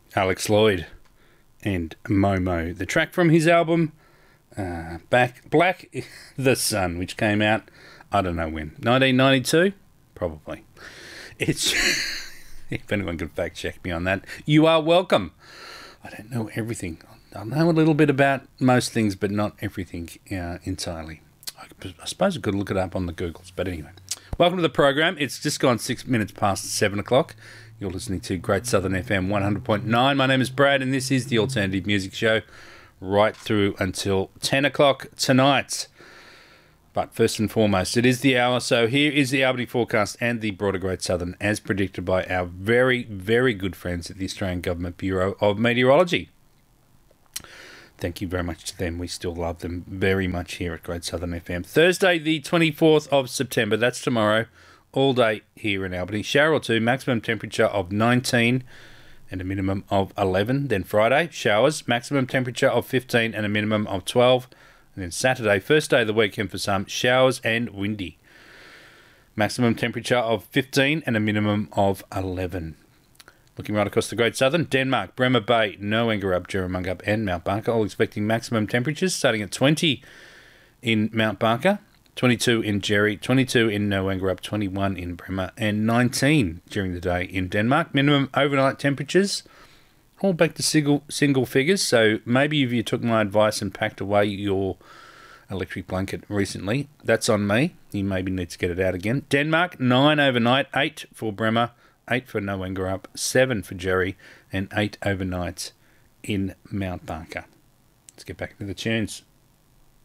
Alex Lloyd and Momo. The track from his album, Black the Sun, which came out, I don't know when, 1992? Probably. It's, if anyone can fact check me on that, you are welcome. I don't know everything. I know a little bit about most things, but not everything entirely. I suppose I could look it up on the Googles, but anyway. Welcome to the program. It's just gone 6 minutes past 7 o'clock. You're listening to Great Southern FM 100.9. My name is Brad, and this is the Alternative Music Show right through until 10 o'clock tonight. But first and foremost, it is the hour, so here is the Albany forecast and the broader Great Southern as predicted by our very, very good friends at the Australian Government Bureau of Meteorology. Thank you very much to them. We still love them very much here at Great Southern FM. Thursday, the 24th of September, that's tomorrow, all day here in Albany. Shower or two, maximum temperature of 19 and a minimum of 11. Then Friday, showers, maximum temperature of 15 and a minimum of 12. And then Saturday, first day of the weekend for some, showers and windy. Maximum temperature of 15 and a minimum of 11. Looking right across the Great Southern, Denmark, Bremer Bay, Nowengarup, Jerramungup and Mount Barker, all expecting maximum temperatures starting at 20 in Mount Barker, 22 in Jerry, 22 in Nowengarup, 21 in Bremer, and 19 during the day in Denmark. Minimum overnight temperatures, all back to single figures, so maybe if you took my advice and packed away your electric blanket recently, that's on me. You maybe need to get it out again. Denmark, 9 overnight, 8 for Bremer, 8 for Nowengarup, 7 for Jerry, and 8 overnight in Mount Barker. Let's get back into the tunes.